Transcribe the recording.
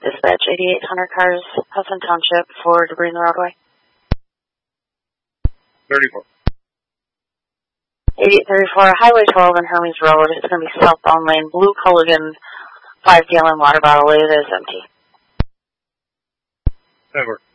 Dispatch 8800 cars, Hudson Township for debris in the roadway. 34. 8834, Highway 12 and Hermes Road. It's going to be southbound lane, blue Culligan 5-gallon water bottle. It is empty. That works.